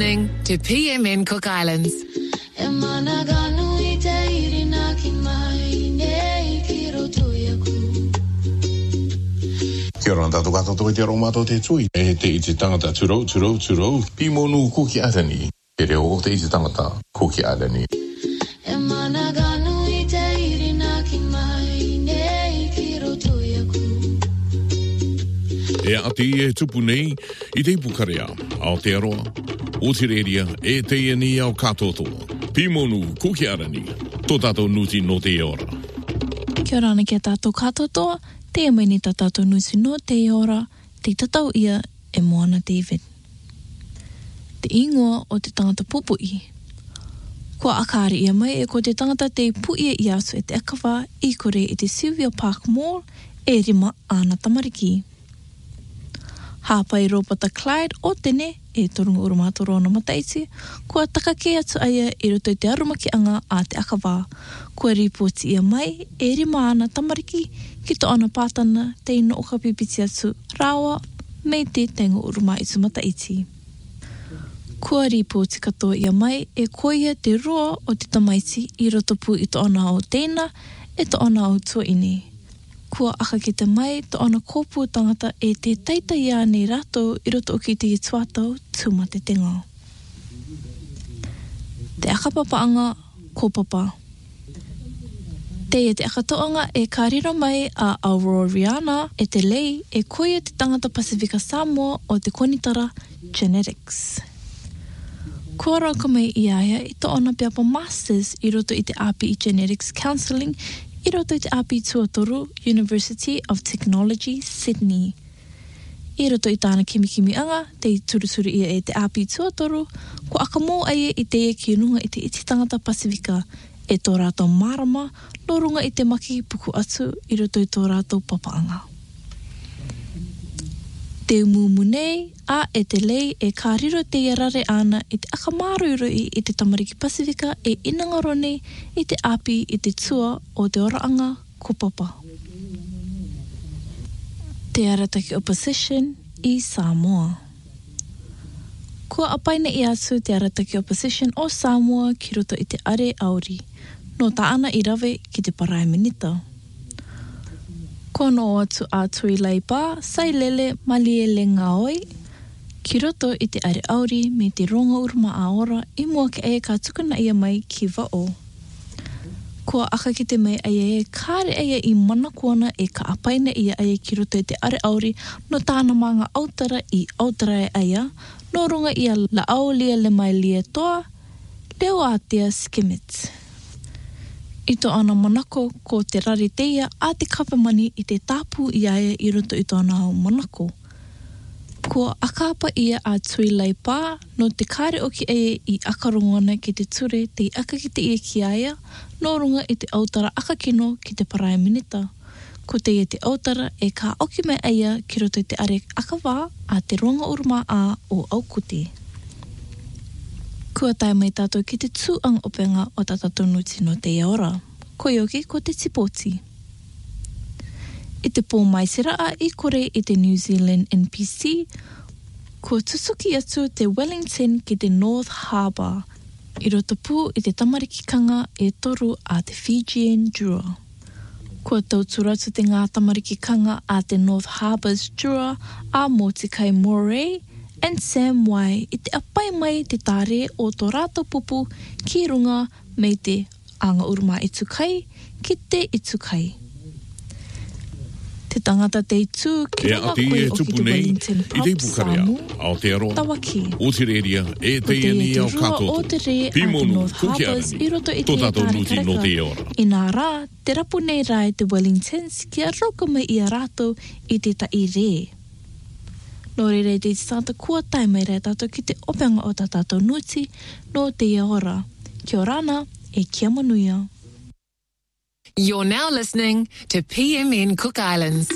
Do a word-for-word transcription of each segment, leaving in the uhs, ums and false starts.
listening to P M N Cook Islands. Kia ora tātou katoa te romato te tui. E te i te tangata turo, turo, turo. Pimonu kuki arani. E reo o te i te tangata kuki arani. E mana ganu i te irina ki mai, nei ki roto iaku. E ati e tupu nei i te ipukarea, Aotearoa, Otireria, e te iani au katotoa. Pimonu kuki arani. Tō tātou nuti no te ora. Kia ora ana kia tātou katotoa. Te mai ni tātou nusi no te ora, te tatau ia e Moana David. Te ingoa o te tangata pupui. Kua akari ia mai e ko te tangata te puia i asu e te akawā i kore i te Sylvia Park Mall e rima ana tamariki. Hāpai Robota Clyde o tene e torunga urumātoro na mataiti, kua takake atu aia i roto i te arumakianga a te akawā. Kua ripoti ia mai e rima ana tamariki ki to ana pātana te ino o ka pipiti atu rawa me te tengo uruma i tu mataiti. Kua ripoti katoa ia mai e koia te roa o te tamaiti i rotopu i to ana o tēna e to ana o tua ini. Kua aka ki te mai to ana kōpū tangata e te taita ia nei rato i roto o ki te i tuatau tūma te tenga. Te akapapaanga kōpapa. Te e te akatoanga e kārira mai a Aurora Rihanna e te lei e koia te tangata Pasifika Samoa o te konitara Genetics. Kua rauka mai i aia i to ana piapa Masters i roto i te A P I Genetics Counselling i roto i te A P I Tuatoru University of Technology, Sydney. I roto i tāna kimikimi anga, te i turuturu ia e te A P I Tuatoru, ko aka mō aia i te e ki runga i te iti tangata Pasifika e tō rātou marama, no runga i te maki puku atu i roto i tō rātou papaanga. Te umumu nei, a e te lei e kāriro te iarare ana i te akamaruiroi i te tamariki Pasifika e inangaro nei i te api i te tua o te oraanga kopapa. Te arataki opposition i Samoa. Kua apaina i atu te arataki opposition o Samoa ki roto i te are auri, no taana i rave ki te Prime Minister. Ko no atu atu i Labour, sai lele malie le ngaoi, ki roto i te are auri me te ronga uruma a ora i mua ke eia ka tukuna ia mai ki vao. Kua aka ki te mai aia e kāre aia i mana kuana e ka apaina ia aia ki roto i te are auri no tāna manga autara i autara e aia, no runga ia la au lia le mai lia toa, leo atia skimit. I to ana manako ko te rari teia a te kawamani i te tāpū i aia i roto i tōna hau manako. Ko akapa ia a tui lai pā no te kāre o ki eia i akarongona ki te ture te aka ki te ia ki aia, no runga i te autara akakino ki te Prime Minister. Ko te ia te autara e ka oki mai eia ki roto i te are akawā a te ronga uruma a o Aukuti. Kua tai mai tātou ki te tūang openga o tātou nuti no te ora. Ko ioki ko te tipoti. I te pō maisera a i kore i te New Zealand N P C, ko tusuki atu te Wellington ki te North Harbour. I roto pū i te tamarikikanga e toru a te Fijian Jura. Kua tauturatu te ngā tamarikikanga a te North Harbour's Jura a mō te kai Moray, and Sam Wai i te apai mai te tāre o tō rātou pupu ki runga me te anga uruma i tukai ki te i tukai. Te tangata te itu ki runga koe o ki te Wellington Pub Samu, Tawaki. Otireria e te iani au katoto. Pimonu kukiara i roto i te tōtato tāre nuti no te ora. I nā rā, te rapu nei rā i te Wellingtons ki a roka mai i a rātou i te tai re. No rere te tata kua tai mai rea tātou ki te openga o tā tātou nuti no te ora. Kia orana e kia manuia. You're now listening to P M N Cook Islands.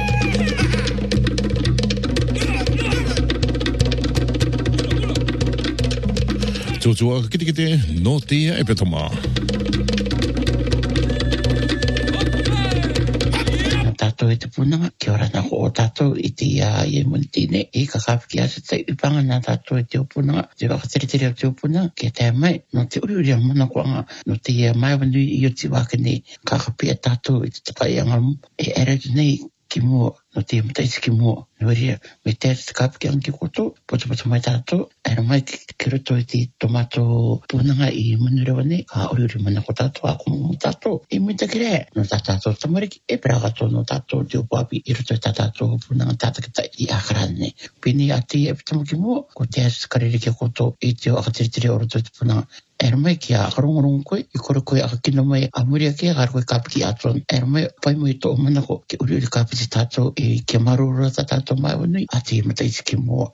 Tōtua kite kite no te e petoma. Tātou e te punanga, ki ora na ko o tātou i te ia i e munitine, i ka kāwhiki asa te upanga nā tātou e te opunanga, te wakateretere o te opunanga, ki te mai, no te uri uri a mana koanga, no te ia mai wanui i o te wakane, ka kapia tātou i te takai angamu, e ere tu nei ki mua, no te mataisi ki mua, no ria, me te te kāpiki anki koto, poto poto mai tātou, ere mai ki, ki roto i te tomato punanga i munurewa nei, ka uri uri mana ko tātou, a kumu tātou, i muita ki rea, no tā tātou tamariki, e peragato no tātou te upapi, i roto i tā tātou punanga tātakita i akarane nei. Pini a te e pitamu ki mua, ko te asu karere ki koto, i te o akatiritere o roto i te punanga, ere mai ki a akarongorongo koe, i kore koe aka kino mai a muria ke, a koe kāpiki atuan, ere mai pai mo i tō manako, ki uri uri kāpiti tātou, i kia marura tā tātou mai wanui, a te mataisi ki mua.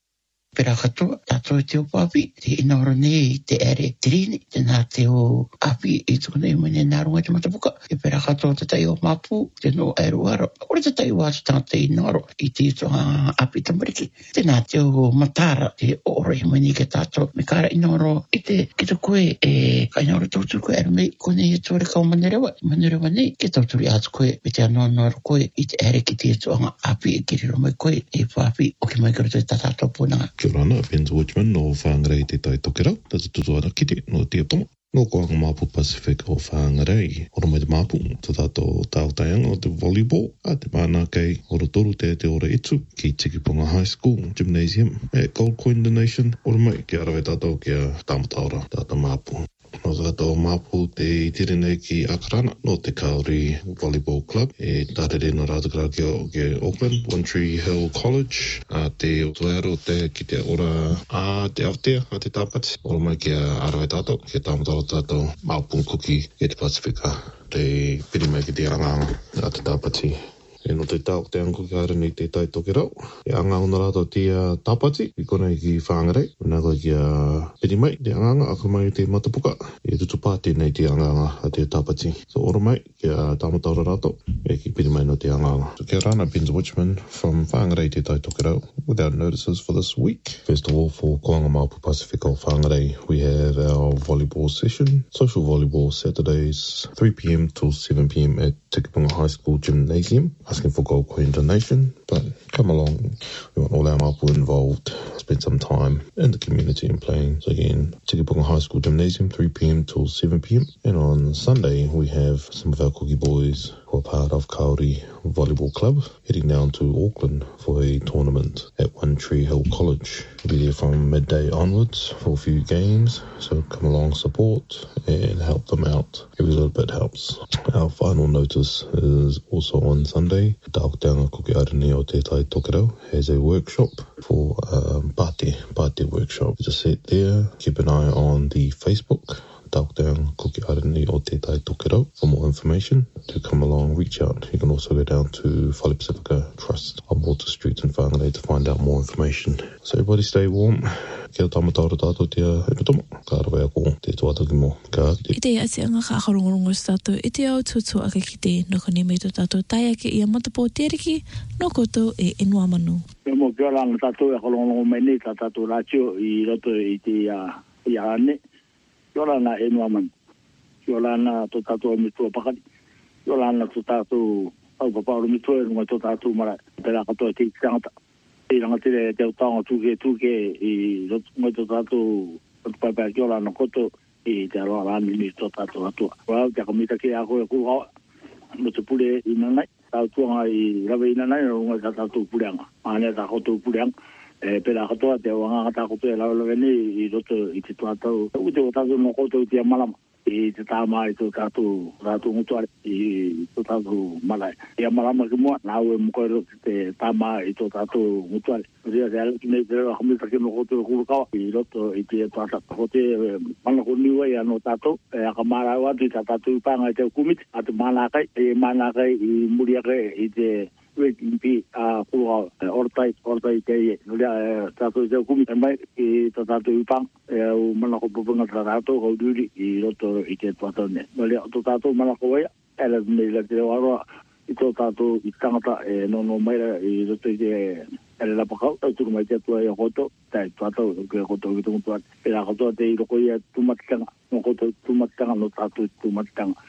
Pera katoa, tātou te o papi, te inaora nei te ere te rini, te nā te o api i tuku nei mene nā runga te matapuka. E pera katoa te tai o mapu, te no aeroaro. Ora te tai o atu tangata i naro, i te ito a api tamariki. Te nā te o matara, te ora i mene ke tātou. Me kāra inaoro, i te kita koe, e ka inaoro tauturu koe, ere mei, kone i tōre kau manerewa. Manerewa nei, ke tauturu i atu koe, me te anoa naro koe, i te ere ki te ito a api, e kiriro mai koe, e papi, o ki mai karo te tātou pōnanga. Kia rana, Benz Watchman no whangarei te tai tokerau, tata tutuana kite no te apoma. No koanga Mapu Pacific o whangarei, ora mai te Mapu, to tato tāutaianga o te volleyball, a te mana kei ora toru te te ora itu, ki Tikipunga High School Gymnasium at Gold Coin Donation, ora mai ki arawe tātou ki a Tamataora, tata Mapu. No tātou Mapu te tere nei ki Akarana, no te Kauri Volleyball Club, e tātere no rātakara ki, ki Auckland, One Tree Hill College, a te otoero te ki te ora a te Aotea, a te Tāpati, ora mai ki a Arawe tātou, ki a Tāmataro tātou Mapu Kuki, ki te Pasifika, te piri mai ki te anganga, a te Tāpati. E no te tau te anko ki haere nei te tai toke rau. E anga ona rātou te uh, tāpati, i kona i ki whangarei. Nā koe ki a uh, piri mai, te anganga, aka mai te matapuka. E tutu pāti nei te anganga a te tāpati. So ora mai, ki a uh, tāmataura rātou, e ki piri mai no te anganga. So kia rāna, Benz Watchman from whangarei te tai toke rau, without notices for this week. First of all, for Koanga Mapu Pacific o whangarei, we have our volleyball session, social volleyball Saturdays, three p.m. till seven p.m. at Tikipunga High School Gymnasium. Asking for Gold Coin donation, but come along. We want all our Mapu involved, spend some time in the community and playing. So again, Tikipunga High School Gymnasium, three p.m. till seven p.m. And on Sunday, we have some of our cookie boys who are part of Kauri Volleyball Club heading down to Auckland for a tournament at One Tree Hill College. We'll be there from midday onwards for a few games, so come along, support and help them out. Every little bit helps. Our final notice is also on Sunday. Tāoteanga Kuki Arani o Te Tai Tokerau has a workshop for um, Pāti, Pāti workshop. Just sit there, keep an eye on the Facebook, Tāoteanga Kuki Arani o Te Tai Tokerau, for more information. To come along, reach out. You can also go down to Whale Pacifica Trust on Water Street in Whangarei to find out more information. So everybody stay warm. Kia tamataura tātou te epitomo. Ka arawe ako te tuataki mo. Ka te. I te ati anga ka akarongorongo tātou, i te au tutu aka ki te noko ne mei tō tātou tai ake i a matapo teriki, no koto e enua manu. Me mo kia rana tātou e akarongorongo mai nei, tā tātou rātio i roto i te i a ane. Kia rana enua manu. Kia rana tō tātou me tua pakari. Kia rana tō tātou au papauro me tua e runga tō tātou mara. Pera katoa te tangata. I ranga tere te utanga tūke tūke i roto mai tō tātou pai kia rana koto i te aroa rani ni tō tātou atua. Wau te akamita ki a koe kūhawa. No te pule i nanai. Tau tuanga i rawe i nanai runga tā tātou puleanga. Ane tā koto puleanga. E pera katoa te wanga tā koto e lau lawe ni i roto i te tātou. Ute o tātou no koto i te amalama. I te tāma i tō tātou tātou ngutuare i tō tātou malai. I a marama ki mua, nā ue mukoero te tāma i tō tātou ngutuare. Ria te alaki nei te rewa hamita ki no koto e kurukawa i roto i te tātou. Kote manako niwa i anō tātou, e aka mara watu i tā tātou i pānga i te kumiti, a te mānakai, e mānakai i muriake i te Wekimpi a kurukawa, ortai, ortai te ie. Ria tātou i te kumiti, e mai i tā tātou i pānga, e au manako pupunga tā tātou, hau duri i roto i te tātou ne. Ria tō tātou manako waia, e la nei la te aroa i tō tātou i tangata e nono maira i roto i te ele la pakau, au tūku mai te atua i a koto, tai tātou, ke koto i tungu tuat. E la kotoa te i roko i a tūmatitanga, no koto tūmatitanga no tātou tūmatitanga.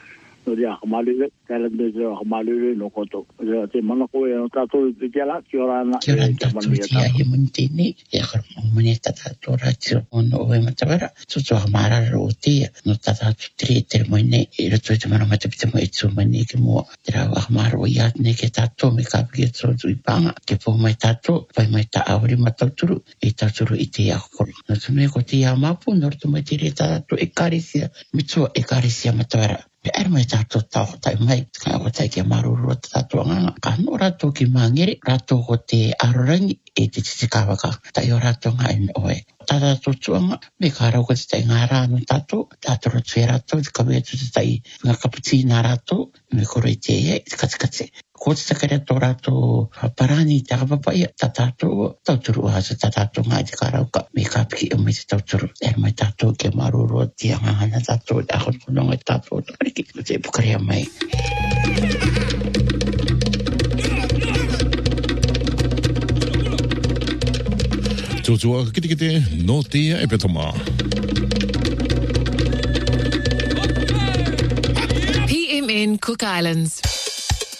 no dia kamali kala de jo kamali no koto jo te mana ko e tato te kala ki ora na ki ora tato ti ai muntini e ka mone tato ra tiro ono e matavara tu tu amara ro ti no tato tri ter mone e ro tu te mana mate pite mo etsu mane ke mo tra amara o ya ne ke tato me ka ki tro tu ipanga ke po mai tato pai mai ta auri matuturu e tato i te ako no tu me ko ti amapu no tu mai ti tato e karisia mitsu e karisia matavara er mai tato tau tai mai ka o tai ke maruru tato nga ka no rato ki mangere rato ko te arangi e te te ka waka tai o rato nga en oe tata to tuanga me ka ro ko te ngara no tato tato ro te rato ka me te tai nga kaputina rato me ko re te e ka ka te ko te ka to rato parani ta ka pa ia tato tato ha se tato nga te ka ro ka me ka pi o me te tato er mai tato ke maruru te nga na tato a ko no nga tato ki te pukaria mai Jojoa kiti kiti no tia e petoma. P M N Cook Islands.